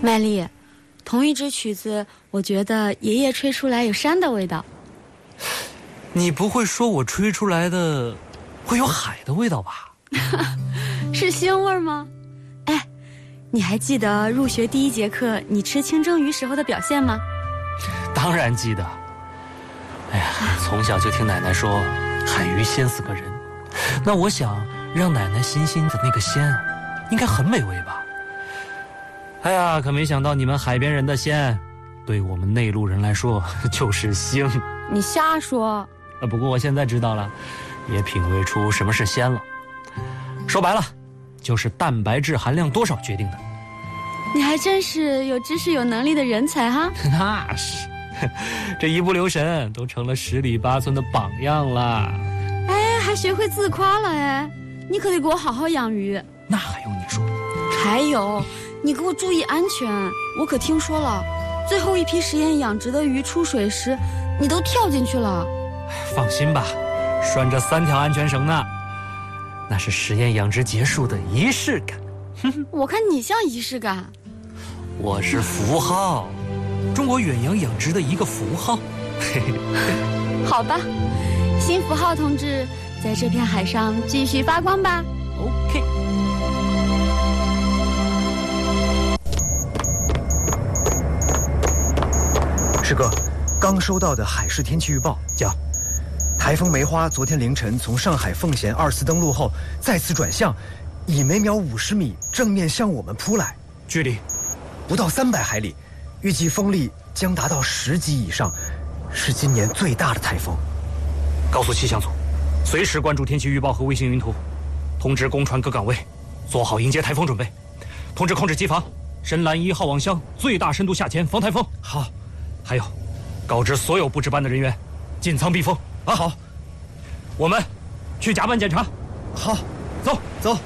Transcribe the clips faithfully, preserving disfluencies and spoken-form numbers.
麦丽，同一支曲子，我觉得爷爷吹出来有山的味道。 你不会说我吹出来的会有海的味道吧？ 是腥味吗？哎，你还记得入学第一节课你吃清蒸鱼时候的表现吗？ 当然记得。哎呀，从小就听奶奶说海鱼鲜死个人，那我想让奶奶腥腥的那个鲜应该很美味吧。哎呀，可没想到你们海边人的鲜对我们内陆人来说就是腥。 你瞎说。 不过我现在知道了，也品味出什么是鲜了。说白了就是蛋白质含量多少决定的。 你还真是有知识有能力的人才哈。 那是，这一不留神都成了十里八村的榜样了。 哎，还学会自夸了哎，你可得给我好好养鱼。 那还用你说？ 还有，你给我注意安全，我可听说了，最后一批实验养殖的鱼出水时你都跳进去了。 放心吧，拴着三条安全绳呢，那是实验养殖结束的仪式感。 我看你像仪式感。 我是符号，中国远洋养殖的一个符号。 好吧，新符号同志在这片海上继续发光吧。 OK。 师哥，刚收到的海事天气预报讲，台风梅花昨天凌晨从上海奉贤二次登陆后再次转向，以每秒五十米正面向我们扑来， 距离不到三百海里，预计风力将达到十级以上，是今年最大的台风。 告诉气象组，随时关注天气预报和卫星云图，通知公船各岗位，做好迎接台风准备。通知控制机房，深蓝一号网箱最大深度下潜防台风。 好。 还有，告知所有布置班的人员，进舱避风。 啊，好。 我们去甲板检查。 好， 走走。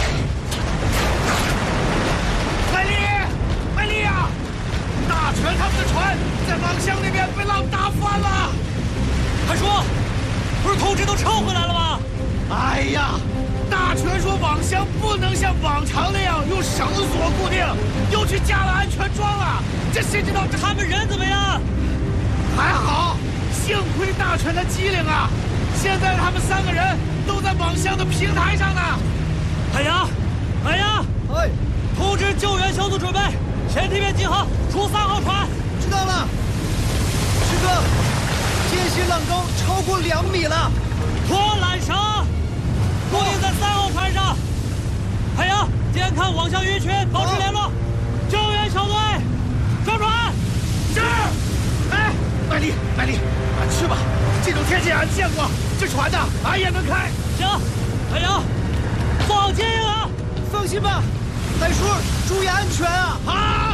麦丽，麦丽呀！大全他们的船在网箱那边被浪打翻了。 他说，不是通知都撤回来了吗？ 哎呀，大全说网箱不能像往常那样用绳索固定，又去加了安全桩了。这谁知道他们人怎么样？ 还好，幸亏大全的机灵啊！现在他们三个人都在网箱的平台上呢。 海洋，海洋， 哎， 通知救援小组准备，前梯面集合，出三号船。 知道了。师哥，间隙浪高超过两米了， 拖缆绳固定在三号船上。海洋，监看网箱鱼群，保持联络。救援小队上船。 是。哎，麦丽，麦丽，俺去吧。这种天气俺见过，这船呢，俺也能开。 行，海洋，做好接应啊！ 放心吧，海叔，注意安全啊！ 好。